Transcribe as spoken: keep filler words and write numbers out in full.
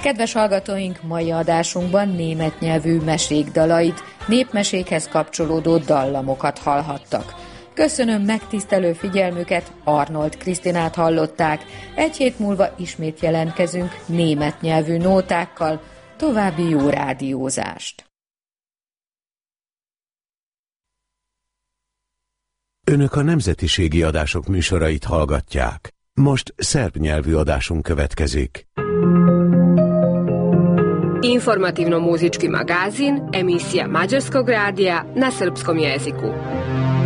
Kedves hallgatóink, mai adásunkban német nyelvű mesék dalait, népmesékhez kapcsolódó dallamokat hallhattak. Köszönöm megtisztelő figyelmüket, Arnold Krisztinát hallották. Egy hét múlva ismét jelentkezünk német nyelvű nótákkal. További jó rádiózást! Önök a nemzetiségi adások műsorait hallgatják. Most szerb nyelvű adásunk következik. Informativno-muzički magazin, emisija Mađarskog radija na srpskom jeziku.